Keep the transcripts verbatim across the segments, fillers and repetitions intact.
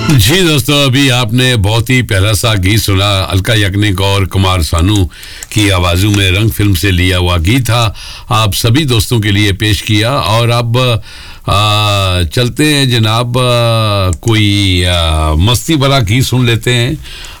जी दोस्तों, अभी आपने बहुत ही प्यारा सा गीत सुना। अलका याग्निक और कुमार सानू की आवाज़ों में रंग फिल्म से लिया हुआ गीत था, आप सभी दोस्तों के लिए पेश किया। और अब आ, चलते हैं जनाब, आ, कोई आ, मस्ती भरा गीत सुन लेते हैं।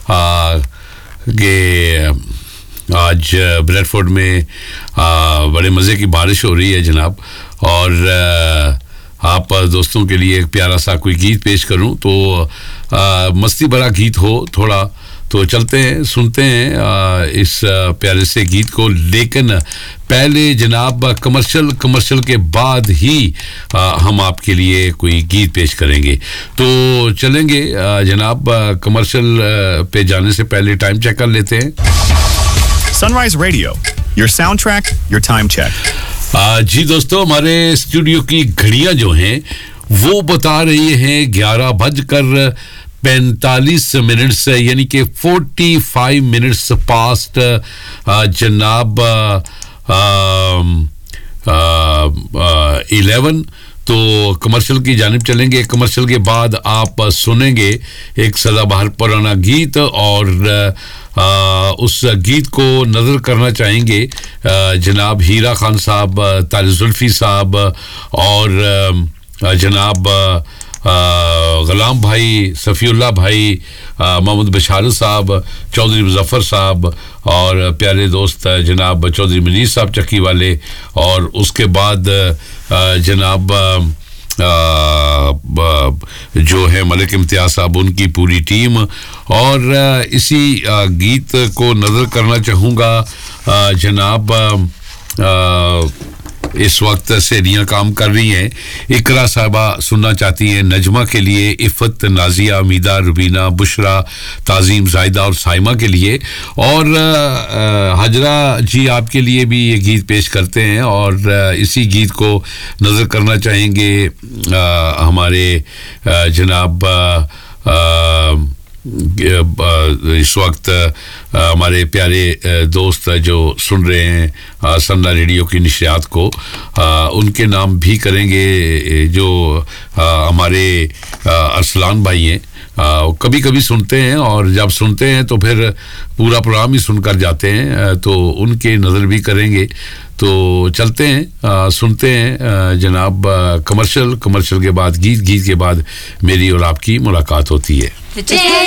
कि आज ब्रेडफोर्ड में आ, बड़े मज़े की बारिश हो रही है जनाब, और आ, आप दोस्तों के लिए एक प्यारा सा कोई गीत पेश करूं तो आ, मस्ती भरा गीत हो थोड़ा, तो चलते हैं सुनते हैं आ, इस आ, प्यारे से गीत को। लेकिन पहले जनाब कमर्शियल कमर्शियल के बाद ही आ, हम आपके लिए कोई गीत पेश करेंगे। तो चलेंगे आ, जनाब कमर्शियल पे जाने से पहले टाइम चेक कर लेते हैं। Sunrise Radio, your soundtrack, your time check. आ, जी दोस्तों, हमारे स्टूडियो की घड़ियां जो हैं वो बता रही हैं ग्यारह बजकर पैंतालीस मिनट से, यानी कि फोर्टी फाइव मिनट्स पास्ट जनाब इलेवन। तो कमर्शियल की जानिब चलेंगे। कमर्शियल के बाद आप सुनेंगे एक सदाबहार पुराना गीत, और आ, उस गीत को नज़र करना चाहेंगे आ, जनाब हीरा खान साहब, तारिक जुल्फी साहब, और आ, जनाब गुलाम भाई, सफ़ीउल्लाह भाई, मोहम्मद बशारत साहब, चौधरी मुजफ्फर साहब, और प्यारे दोस्त जनाब चौधरी मनीर साहब चक्की वाले, और उसके बाद जनाब जो है मलिक इम्तियाज साहब, उनकी पूरी टीम। और इसी गीत को नज़र करना चाहूँगा जनाब, इस वक्त सेरियाँ काम कर रही हैं। इकरा साहबा सुनना चाहती हैं नजमा के लिए, इफ़त, नाजिया, अमीदा, रुबीना, बुशरा, ताज़ीम, जायदा और साइमा के लिए। और हाजरा जी आपके लिए भी ये गीत पेश करते हैं, और इसी गीत को नज़र करना चाहेंगे आ, हमारे आ, जनाब आ, इस वक्त हमारे प्यारे दोस्त जो सुन रहे हैं सन्ना रेडियो की नशियात को, उनके नाम भी करेंगे। जो हमारे अरसलान भाई हैं, कभी कभी सुनते हैं, और जब सुनते हैं तो फिर पूरा प्रोग्राम ही सुनकर जाते हैं, तो उनके नज़र भी करेंगे। तो चलते हैं, आ, सुनते हैं आ, जनाब कमर्शियल, कमर्शियल के बाद गीत, गीत के बाद मेरी और आपकी मुलाकात होती है।